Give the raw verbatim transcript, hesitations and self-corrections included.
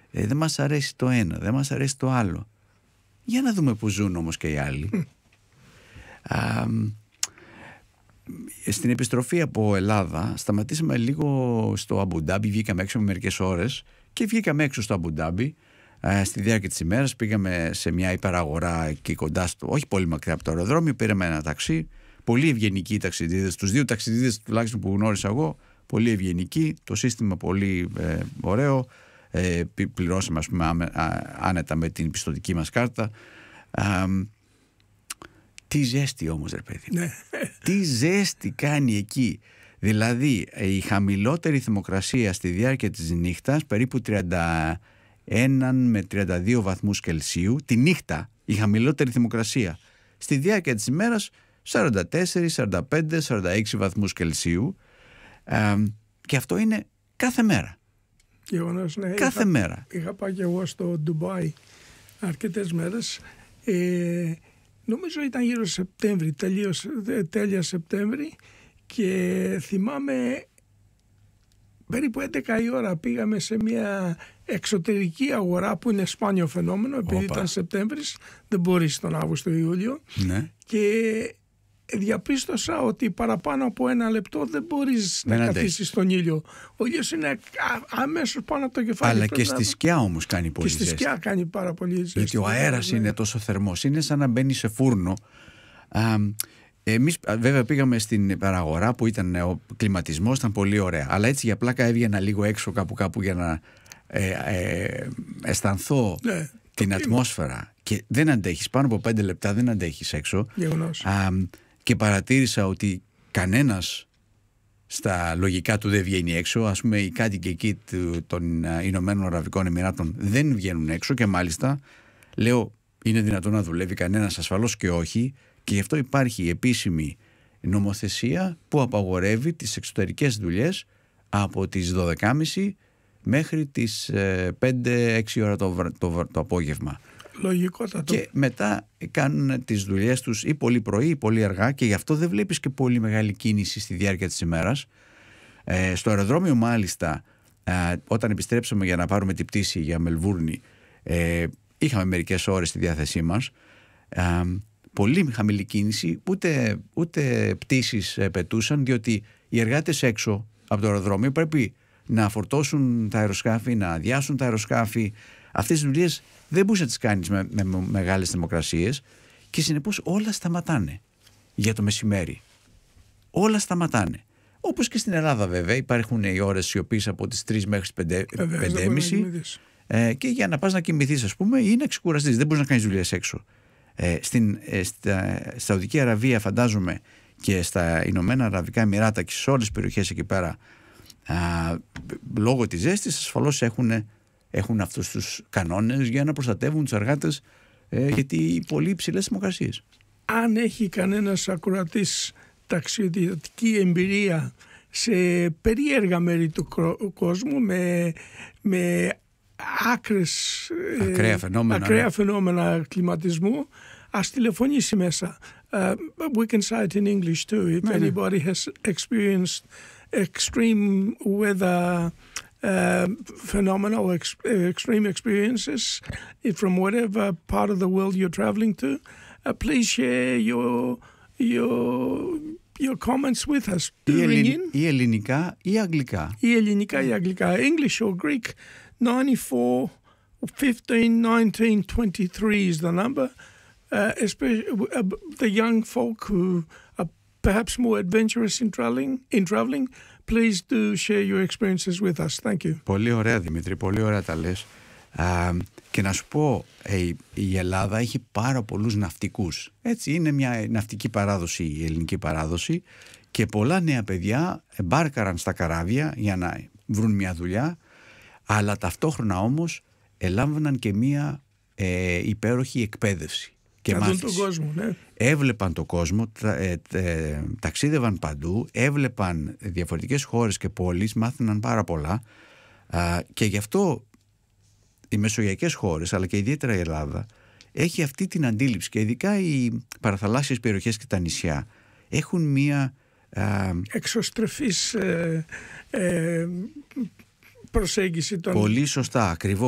ε, δεν μας αρέσει το ένα, δεν μας αρέσει το άλλο. Για να δούμε που ζουν όμως και οι άλλοι. Mm. Α, στην επιστροφή από Ελλάδα σταματήσαμε λίγο στο Αμπουντάμπι, βγήκαμε έξω με μερικές ώρες και βγήκαμε έξω στο Αμπουντάμπι. Στη διάρκεια της ημέρας πήγαμε σε μια υπεραγορά εκεί κοντά στο, όχι πολύ μακριά από το αεροδρόμιο, πήραμε ένα ταξί. Πολύ ευγενικοί οι ταξιδίδες, τους δύο ταξιδίδες τουλάχιστον που γνώρισα εγώ, πολύ ευγενικοί, το σύστημα πολύ ε, ωραίο, ε, πληρώσαμε ας πούμε άμε, α, άνετα με την πιστωτική μας κάρτα. Α, τι ζέστη όμως ρε παιδί, ναι. Τι ζέστη κάνει εκεί. Δηλαδή η χαμηλότερη θερμοκρασία στη διάρκεια της νύχτας περίπου τριάντα ένα με τριάντα δύο βαθμούς Κελσίου τη νύχτα, η χαμηλότερη θερμοκρασία. Στη διάρκεια της ημέρας σαράντα τέσσερα, σαράντα πέντε, σαράντα έξι βαθμούς Κελσίου, ε, και αυτό είναι κάθε μέρα. Γεγονός, ναι. Κάθε είχα, μέρα. Είχα πάει και εγώ στο Ντουμπάι αρκετές μέρες. Ε, νομίζω ήταν γύρω Σεπτέμβρη, τελείως, τέλεια Σεπτέμβρη, και θυμάμαι περίπου έντεκα η ώρα πήγαμε σε μια εξωτερική αγορά που είναι σπάνιο φαινόμενο, επειδή Οπα. ήταν Σεπτέμβρης, δεν μπορείς τον Αύγουστο Ιούλιο, ναι. Και διαπίστωσα ότι παραπάνω από ένα λεπτό δεν μπορείς δεν να καθίσεις στον ήλιο. Ο ήλιος είναι αμέσως πάνω από το κεφάλι. Αλλά και στη σκιά όμως κάνει πολύ ζέστη. Και στη σκιά κάνει πάρα πολύ ζέστη. Γιατί ο αέρας ναι. είναι τόσο θερμός. Είναι σαν να μπαίνει σε φούρνο. Α, εμείς βέβαια πήγαμε στην παραγορά που ήταν ο κλιματισμός, ήταν πολύ ωραία. Αλλά έτσι για πλάκα έβγαινα λίγο έξω κάπου κάπου για να ε, ε, αισθανθώ ναι, την ατμόσφαιρα. Και δεν αντέχεις, πάνω από πέντε λεπτά δεν αντέχεις έξω. Α, και παρατήρησα ότι κανένας στα λογικά του δεν βγαίνει έξω. Ας πούμε οι κάτοικοι εκεί των Ηνωμένων Αραβικών Εμιράτων δεν βγαίνουν έξω και μάλιστα λέω είναι δυνατόν να δουλεύει κανένας? Ασφαλώς και όχι, και γι' αυτό υπάρχει επίσημη νομοθεσία που απαγορεύει τις εξωτερικές δουλειές από τις δώδεκα και μισή μέχρι τις πέντε έξι ώρα το, το, το απόγευμα. Λογικότατο. Και μετά κάνουν τις δουλειές τους ή πολύ πρωί ή πολύ αργά, και γι' αυτό δεν βλέπεις και πολύ μεγάλη κίνηση στη διάρκεια της ημέρας. Ε, στο αεροδρόμιο μάλιστα, ε, όταν επιστρέψαμε για να πάρουμε την πτήση για Μελβούρνη, ε, είχαμε μερικές ώρες στη διάθεσή μας. Ε, πολύ χαμηλή κίνηση, ούτε, ούτε πτήσεις πετούσαν, διότι οι εργάτες έξω από το αεροδρόμιο πρέπει να φορτώσουν τα αεροσκάφη, να αδειάσουν τα αεροσκάφη. Αυτές τις δουλειές δεν μπορείς να τις κάνεις με, με, με μεγάλες θερμοκρασίες, και συνεπώς όλα σταματάνε για το μεσημέρι. Όλα σταματάνε. Όπως και στην Ελλάδα βέβαια υπάρχουν οι ώρες σιωπής από τις τρεις μέχρι τις πέντε και μισή, ε, και για να πας να κοιμηθείς ας πούμε ή να ξεκουραστείς, δεν μπορείς να κάνεις δουλειές έξω. Ε, στην ε, στα, Σαουδική Αραβία φαντάζομαι και στα Ηνωμένα Αραβικά Εμιράτα και σε όλες τις περιοχές εκεί πέρα, α, λόγω της ζέστης ασφαλώς έχουν, έχουν αυτούς τους κανόνες για να προστατεύουν τους εργάτες, ε, γιατί πολύ υψηλές θερμοκρασίες. Αν έχει κανένας ακροατής ταξιδιωτική εμπειρία σε περίεργα μέρη του κόσμου με, με άκρες, ακραία φαινόμενα, ακραία ναι. φαινόμενα κλιματισμού, ας τηλεφωνήσει μέσα. Uh, we can say it in English too. If ναι, anybody ναι. has experienced extreme weather uh, phenomena or ex extreme experiences from whatever part of the world you're traveling to, uh, please share your your your comments with us. Ή, ελλην, ή ελληνικά ή αγγλικά. Ή ελληνικά ή αγγλικά. English or Greek. ninety-four fifteen nineteen twenty-three is the number. Uh, especially uh, the young folk who are perhaps more adventurous in traveling, in traveling, please do share your experiences with us. Thank you. Πολύ ωραία Δημήτρη, πολύ ωραία τα λες. Α, και να σου πω, ε, η Ελλάδα έχει πάρα πολλούς ναυτικούς. Έτσι, είναι μια ναυτική παράδοση, η ελληνική παράδοση, και πολλά νέα παιδιά εμπάρκαραν στα καράβια για να βρουν μια δουλειά, αλλά ταυτόχρονα όμως ελάμβαναν και μια ε, υπέροχη εκπαίδευση και μάθηση. Τον κόσμο, ναι. Έβλεπαν τον κόσμο, τα, ε, ε, ταξίδευαν παντού, έβλεπαν διαφορετικές χώρες και πόλεις, μάθαιναν πάρα πολλά, α, και γι' αυτό οι μεσογειακές χώρες, αλλά και ιδιαίτερα η Ελλάδα, έχει αυτή την αντίληψη, και ειδικά οι παραθαλάσσιες περιοχές και τα νησιά έχουν μία α, εξωστρεφής ε, ε, προσέγγιση των... Πολύ σωστά, ακριβώς.